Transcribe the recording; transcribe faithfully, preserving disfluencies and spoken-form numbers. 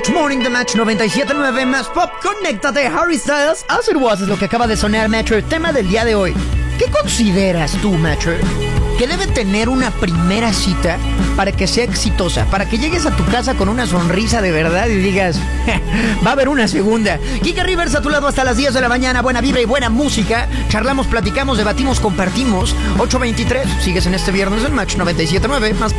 Match Morning de Match noventa y siete punto nueve más pop. Conéctate, Harry Styles. As It Was es lo que acaba de sonar, Matcher. El tema del día de hoy. ¿Qué consideras tú, Matcher, que debe tener una primera cita para que sea exitosa? Para que llegues a tu casa con una sonrisa de verdad y digas, va a haber una segunda. Kike Rivers a tu lado hasta las diez de la mañana. Buena vibra y buena música. Charlamos, platicamos, debatimos, compartimos. ocho veintitrés. Sigues en este viernes en Match noventa y siete punto nueve más pop.